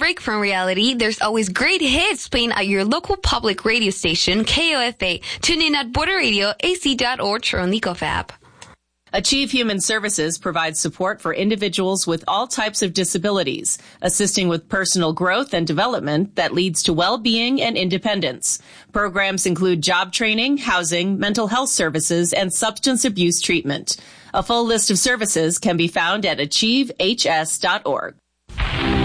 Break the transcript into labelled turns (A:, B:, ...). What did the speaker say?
A: break from reality, there's always great hits playing at your local public radio station, KOFA. Tune in at Border Radio, AC.org, or on the Gov app.
B: Achieve Human Services provides support for individuals with all types of disabilities, assisting with personal growth and development that leads to well-being and independence. Programs include job training, housing, mental health services, and substance abuse treatment. A full list of services can be found at achievehs.org.